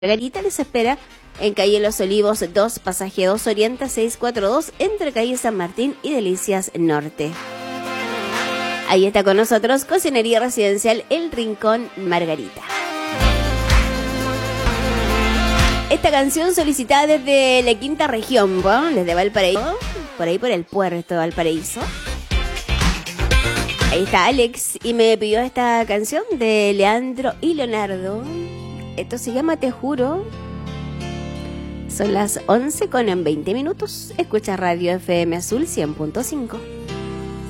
Margarita les espera en calle Los Olivos 2, pasaje 2 Oriente 642, entre calle San Martín y Delicias Norte. Ahí está con nosotros Cocinería Residencial El Rincón Margarita. Esta canción solicitada desde la quinta región, ¿no? Desde Valparaíso, por ahí por el puerto de Valparaíso. Ahí está Alex y me pidió esta canción de Leandro y Leonardo. Esto se llama Te Juro. Son las 11:20 minutos. Escucha Radio FM Azul 100.5.